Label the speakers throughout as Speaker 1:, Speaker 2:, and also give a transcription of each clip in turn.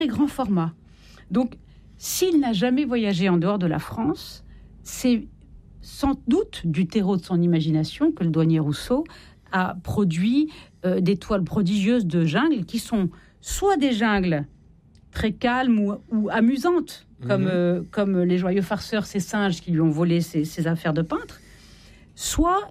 Speaker 1: très grand format. Donc, s'il n'a jamais voyagé en dehors de la France, c'est sans doute du terreau de son imagination que le douanier Rousseau a produit des toiles prodigieuses de jungle qui sont soit des jungles très calmes ou amusantes, comme les joyeux farceurs, ces singes qui lui ont volé ses affaires de peintre, soit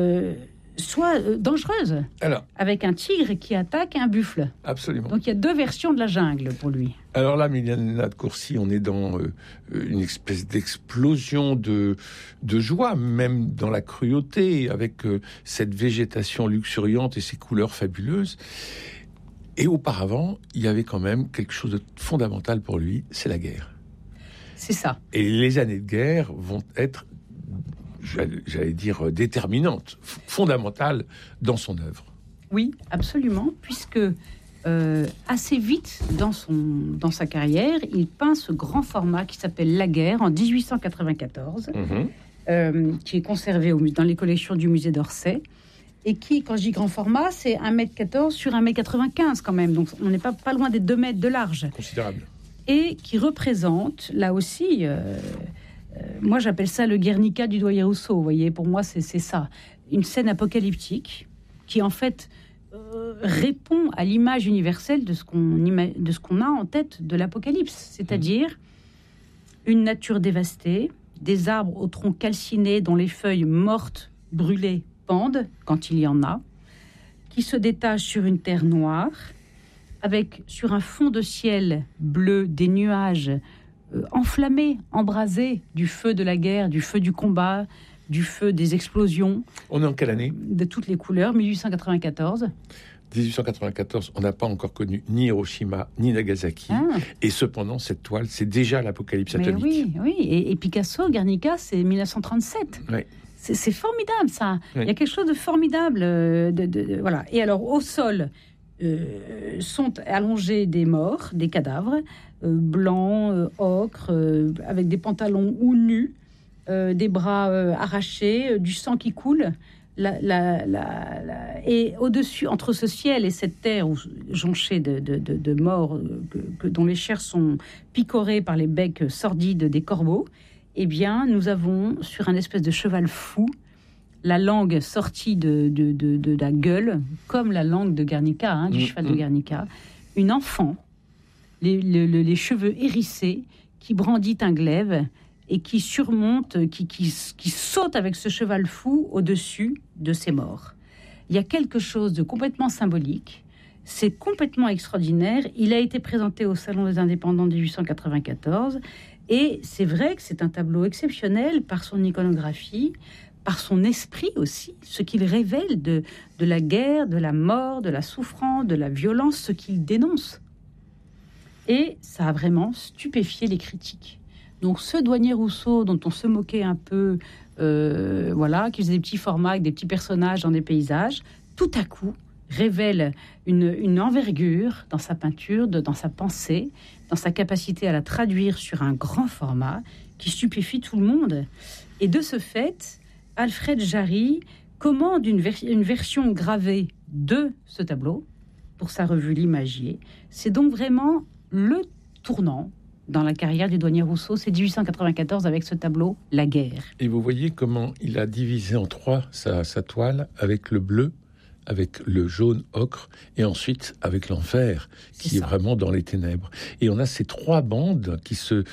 Speaker 1: dangereuses, avec un tigre qui attaque et un buffle.
Speaker 2: Absolument.
Speaker 1: Donc il y a deux versions de la jungle pour lui.
Speaker 2: Alors là, Milena de Courcy, on est dans une espèce d'explosion de joie, même dans la cruauté, avec cette végétation luxuriante et ces couleurs fabuleuses. Et auparavant, il y avait quand même quelque chose de fondamental pour lui, c'est la guerre.
Speaker 1: C'est ça.
Speaker 2: Et les années de guerre vont être, j'allais dire, déterminantes, fondamentales dans son œuvre.
Speaker 1: Oui, absolument, puisque assez vite dans sa carrière, il peint ce grand format qui s'appelle La Guerre en 1894, qui est conservé dans les collections du musée d'Orsay, et qui, quand je dis grand format, c'est 1m14 sur 1m95 quand même, donc on n'est pas loin des 2 mètres de large.
Speaker 2: Considérable.
Speaker 1: Et qui représente, là aussi, moi j'appelle ça le Guernica du douanier Rousseau, vous voyez, pour moi c'est ça, une scène apocalyptique qui en fait répond à l'image universelle de ce qu'on a en tête de l'apocalypse, c'est-à-dire une nature dévastée, des arbres au tronc calciné dont les feuilles mortes, brûlées, pendent, quand il y en a, qui se détachent sur une terre noire, avec sur un fond de ciel bleu des nuages enflammés, embrasés du feu de la guerre, du feu du combat, du feu des explosions.
Speaker 2: On est en quelle année ?
Speaker 1: De toutes les couleurs, 1894.
Speaker 2: 1894, on n'a pas encore connu ni Hiroshima, ni Nagasaki. Et cependant, cette toile, c'est déjà l'apocalypse atomique.
Speaker 1: Oui. Et Picasso, Guernica, c'est 1937.
Speaker 2: Oui.
Speaker 1: C'est formidable, ça.
Speaker 2: Oui.
Speaker 1: Il y a quelque chose de formidable. Voilà. Et alors, au sol, sont allongés des morts, des cadavres, blancs, ocre, avec des pantalons ou nus, des bras arrachés, du sang qui coule. Et au-dessus, entre ce ciel et cette terre jonchée de morts dont les chairs sont picorées par les becs sordides des corbeaux, eh bien, nous avons sur un espèce de cheval fou la langue sortie de la gueule, comme la langue de Guernica, du cheval de Guernica, une enfant, les cheveux hérissés, qui brandit un glaive et qui surmonte, qui saute avec ce cheval fou au-dessus de ses morts. Il y a quelque chose de complètement symbolique, c'est complètement extraordinaire. Il a été présenté au Salon des Indépendants de 1894, et c'est vrai que c'est un tableau exceptionnel par son iconographie, par son esprit aussi, ce qu'il révèle de la guerre, de la mort, de la souffrance, de la violence, ce qu'il dénonce. Et ça a vraiment stupéfié les critiques. Donc ce douanier Rousseau, dont on se moquait un peu, qui faisait des petits formats avec des petits personnages dans des paysages, tout à coup révèle une envergure dans sa peinture, dans sa pensée, dans sa capacité à la traduire sur un grand format qui stupéfie tout le monde. Et de ce fait, Alfred Jarry commande une version gravée de ce tableau pour sa revue L'Imagier. C'est donc vraiment le tournant dans la carrière du douanier Rousseau, c'est 1894 avec ce tableau La Guerre.
Speaker 2: Et vous voyez comment il a divisé en trois sa toile, avec le bleu, avec le jaune ocre, et ensuite avec l'enfer, qui est vraiment dans les ténèbres. Et on a ces trois bandes qui se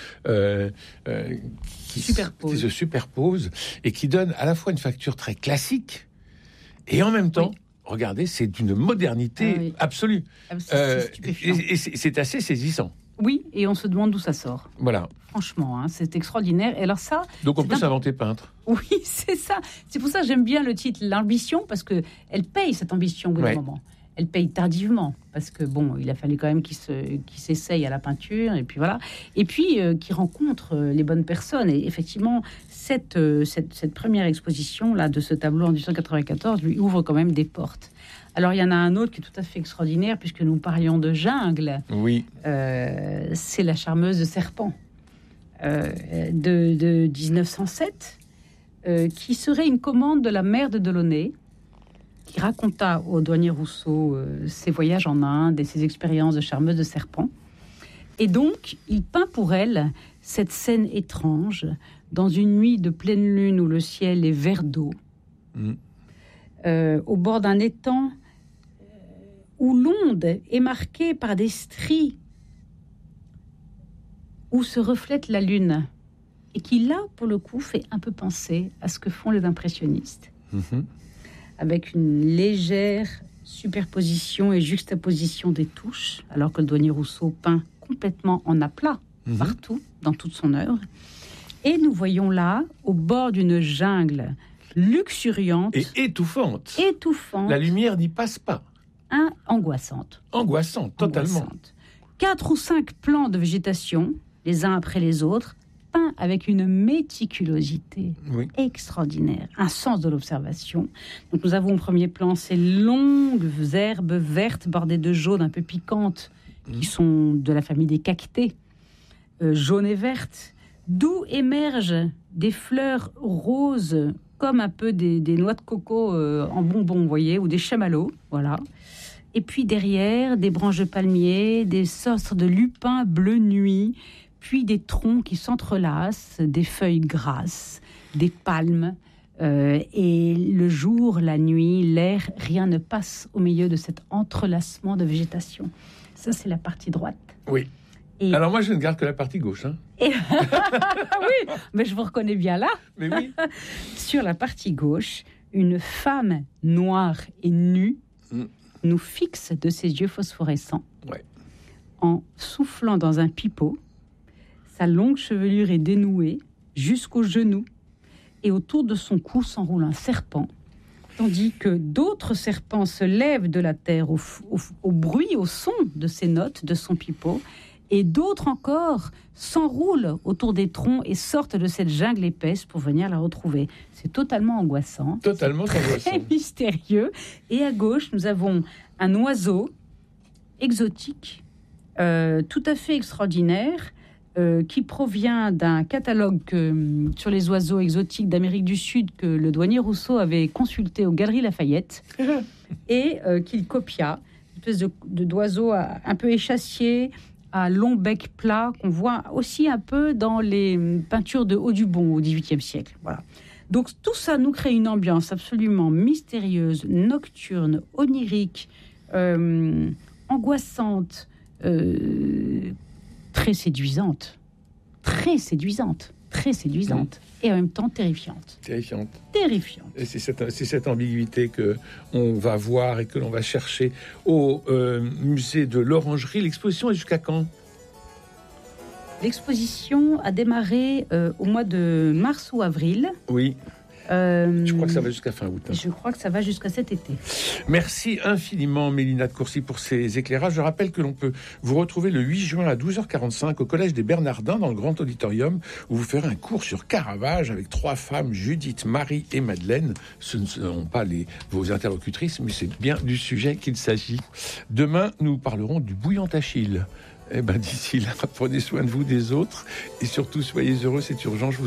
Speaker 2: superposent et qui donnent à la fois une facture très classique et en même temps, regardez, c'est d'une modernité absolue. Et c'est assez saisissant.
Speaker 1: Oui, et on se demande d'où ça sort.
Speaker 2: Voilà.
Speaker 1: Franchement, c'est extraordinaire. Et alors ça...
Speaker 2: Donc on peut s'inventer peintre.
Speaker 1: Oui, c'est ça. C'est pour ça que j'aime bien le titre, l'ambition, parce qu'elle paye cette ambition au bout d'un moment. Elle paye tardivement, parce que il a fallu quand même qu'il s'essaye à la peinture, et puis voilà. Et puis qu'il rencontre les bonnes personnes. Et effectivement, cette première exposition là de ce tableau en 1894 lui ouvre quand même des portes. Alors, il y en a un autre qui est tout à fait extraordinaire, puisque nous parlions de jungle.
Speaker 2: Oui.
Speaker 1: C'est La Charmeuse de Serpent, de 1907, qui serait une commande de la mère de Delaunay, qui raconta au douanier Rousseau ses voyages en Inde et ses expériences de charmeuse de serpent. Et donc, il peint pour elle cette scène étrange, dans une nuit de pleine lune où le ciel est vert d'eau, au bord d'un étang où l'onde est marquée par des stries où se reflète la lune, et qui, là, pour le coup, fait un peu penser à ce que font les impressionnistes, avec une légère superposition et juxtaposition des touches, alors que le douanier Rousseau peint complètement en aplat, partout, dans toute son œuvre. Et nous voyons là, au bord d'une jungle luxuriante...
Speaker 2: Et étouffante. La lumière n'y passe pas.
Speaker 1: Angoissante.
Speaker 2: Angoissante, totalement.
Speaker 1: 4 ou 5 plans de végétation, les uns après les autres, peints avec une méticulosité extraordinaire, un sens de l'observation. Donc nous avons au premier plan ces longues herbes vertes bordées de jaune un peu piquantes, qui sont de la famille des cactées, jaunes et vertes, d'où émergent des fleurs roses, comme un peu des noix de coco en bonbons, vous voyez, ou des chamallows, voilà. Et puis derrière, des branches de palmier, des sortes de lupins bleu nuit, puis des troncs qui s'entrelacent, des feuilles grasses, des palmes. Et le jour, la nuit, l'air, rien ne passe au milieu de cet entrelacement de végétation. Ça, c'est la partie droite.
Speaker 2: Oui. Et... Alors moi, je ne garde que la partie gauche.
Speaker 1: Oui, mais je vous reconnais bien là.
Speaker 2: Mais oui.
Speaker 1: Sur la partie gauche, une femme noire et nue nous fixe de ses yeux phosphorescents en soufflant dans un pipeau. Sa longue chevelure est dénouée jusqu'aux genoux et autour de son cou s'enroule un serpent, tandis que d'autres serpents se lèvent de la terre au bruit, au son de ses notes, de son pipeau, et d'autres encore s'enroulent autour des troncs et sortent de cette jungle épaisse pour venir la retrouver. C'est totalement angoissant.
Speaker 2: Totalement angoissant.
Speaker 1: Très mystérieux. Et à gauche, nous avons un oiseau exotique, tout à fait extraordinaire, qui provient d'un catalogue sur les oiseaux exotiques d'Amérique du Sud que le douanier Rousseau avait consulté aux Galeries Lafayette et qu'il copia. Une espèce d'oiseau un peu échassier, à long bec plat, qu'on voit aussi un peu dans les peintures de Audubon au XVIIIe siècle. Voilà. Donc tout ça nous crée une ambiance absolument mystérieuse, nocturne, onirique, angoissante, très séduisante, et en même temps terrifiante.
Speaker 2: Et c'est cette ambiguïté que on va voir et que l'on va chercher au musée de l'Orangerie. L'exposition est jusqu'à quand ?
Speaker 1: L'exposition a démarré au mois de mars ou avril.
Speaker 2: Oui. Je crois que ça va jusqu'à fin août.
Speaker 1: Je crois que ça va jusqu'à cet été.
Speaker 2: Merci infiniment, Mélina de Courcy, pour ces éclairages. Je rappelle que l'on peut vous retrouver le 8 juin à 12h45 au Collège des Bernardins, dans le grand auditorium, où vous ferez un cours sur Caravage avec 3 femmes, Judith, Marie et Madeleine. Ce ne seront pas vos interlocutrices, mais c'est bien du sujet qu'il s'agit. Demain, nous parlerons du bouillon Achille. D'ici là, prenez soin de vous, des autres, et surtout, soyez heureux, c'est urgent.